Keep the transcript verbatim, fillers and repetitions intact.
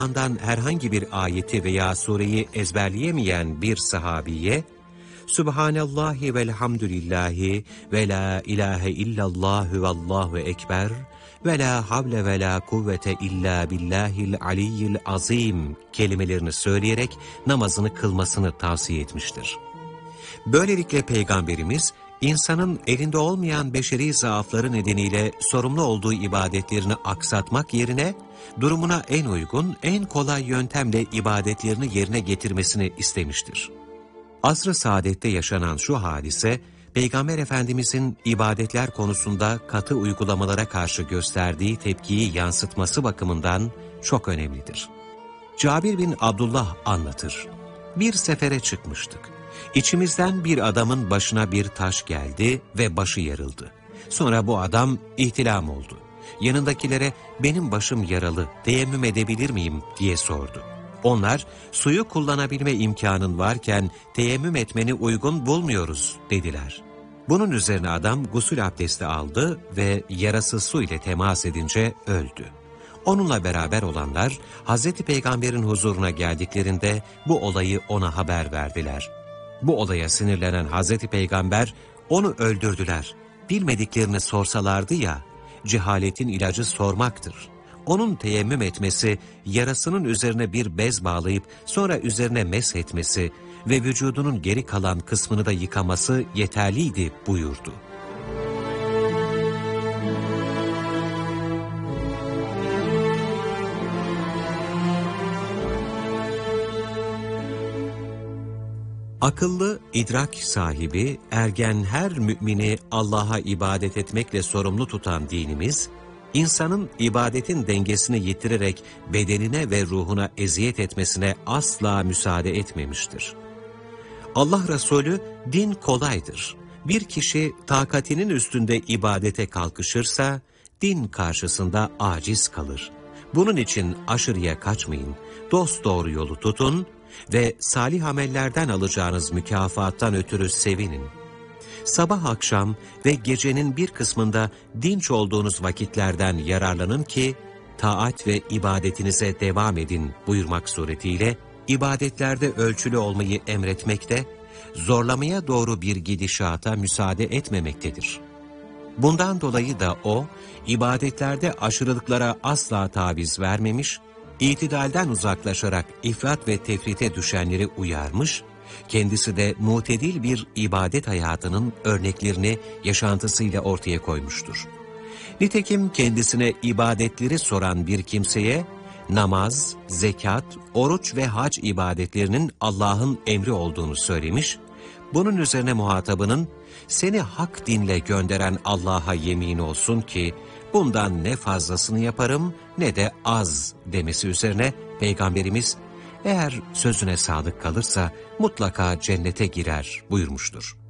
Kur'an'dan herhangi bir ayeti veya sureyi ezberleyemeyen bir sahabiye, Subhanallahi velhamdülillahi ve la ilahe illallahü vallahu ekber ve la havle ve la kuvvete illa billahil aliyyil azim kelimelerini söyleyerek namazını kılmasını tavsiye etmiştir. Böylelikle Peygamberimiz, insanın elinde olmayan beşeri zaafları nedeniyle sorumlu olduğu ibadetlerini aksatmak yerine, durumuna en uygun, en kolay yöntemle ibadetlerini yerine getirmesini istemiştir. Asr-ı saadette yaşanan şu hadise, Peygamber Efendimizin ibadetler konusunda katı uygulamalara karşı gösterdiği tepkiyi yansıtması bakımından çok önemlidir. Cabir bin Abdullah anlatır. Bir sefere çıkmıştık. İçimizden bir adamın başına bir taş geldi ve başı yarıldı. Sonra bu adam ihtilam oldu. Yanındakilere benim başım yaralı, teyemmüm edebilir miyim diye sordu. Onlar suyu kullanabilme imkanın varken teyemmüm etmeni uygun bulmuyoruz dediler. Bunun üzerine adam gusül abdesti aldı ve yarası su ile temas edince öldü. Onunla beraber olanlar Hazreti Peygamber'in huzuruna geldiklerinde bu olayı ona haber verdiler. Bu olaya sinirlenen Hazreti Peygamber, onu öldürdüler, bilmediklerini sorsalardı ya, cehaletin ilacı sormaktır. Onun teyemmüm etmesi, yarasının üzerine bir bez bağlayıp sonra üzerine meshetmesi ve vücudunun geri kalan kısmını da yıkaması yeterliydi buyurdu. Akıllı, idrak sahibi, ergen her mümini Allah'a ibadet etmekle sorumlu tutan dinimiz, insanın ibadetin dengesini yitirerek bedenine ve ruhuna eziyet etmesine asla müsaade etmemiştir. Allah Resulü, din kolaydır. Bir kişi takatinin üstünde ibadete kalkışırsa, din karşısında aciz kalır. Bunun için aşırıya kaçmayın, dosdoğru yolu tutun ve salih amellerden alacağınız mükafattan ötürü sevinin. Sabah akşam ve gecenin bir kısmında dinç olduğunuz vakitlerden yararlanın ki, taat ve ibadetinize devam edin buyurmak suretiyle, ibadetlerde ölçülü olmayı emretmekte, zorlamaya doğru bir gidişata müsaade etmemektedir. Bundan dolayı da o, ibadetlerde aşırılıklara asla taviz vermemiş, itidalden uzaklaşarak ifrat ve tefrite düşenleri uyarmış, kendisi de mutedil bir ibadet hayatının örneklerini yaşantısıyla ortaya koymuştur. Nitekim kendisine ibadetleri soran bir kimseye, namaz, zekat, oruç ve hac ibadetlerinin Allah'ın emri olduğunu söylemiş, bunun üzerine muhatabının, seni hak dinle gönderen Allah'a yemin olsun ki, bundan ne fazlasını yaparım ne de az demesi üzerine Peygamberimiz, eğer sözüne sadık kalırsa mutlaka cennete girer buyurmuştur.